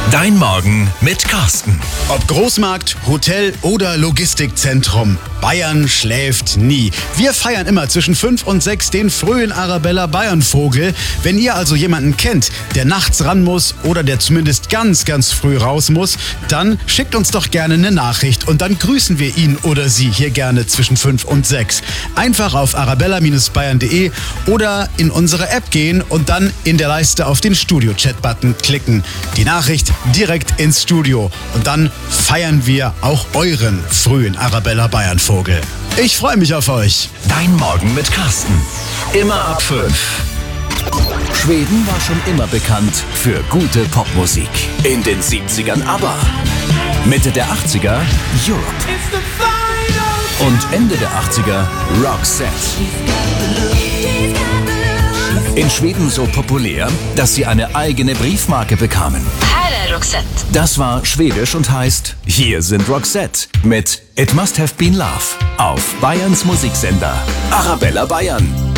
Dein Morgen mit Carsten. Ob Großmarkt, Hotel oder Logistikzentrum, Bayern schläft nie. Wir feiern immer zwischen 5 und 6 den frühen Arabella Bayern-Vogel. Wenn ihr also jemanden kennt, der nachts ran muss oder der zumindest ganz, ganz früh raus muss, dann schickt uns doch gerne eine Nachricht und dann grüßen wir ihn oder sie hier gerne zwischen 5 und 6. Einfach auf arabella-bayern.de oder in unsere App gehen und dann in der Leiste auf den Studio-Chat-Button klicken. Die Nachricht direkt ins Studio und dann feiern wir auch euren frühen Arabella Bayern-Vogel. Ich freue mich auf euch. Dein Morgen mit Carsten. Immer ab 5. Schweden war schon immer bekannt für gute Popmusik. In den 70ern ABBA, Mitte der 80er Europe und Ende der 80er Roxette. In Schweden so populär, dass sie eine eigene Briefmarke bekamen. Här är Roxette. Das war schwedisch und heißt Hier sind Roxette mit It Must Have Been Love auf Bayerns Musiksender Arabella Bayern.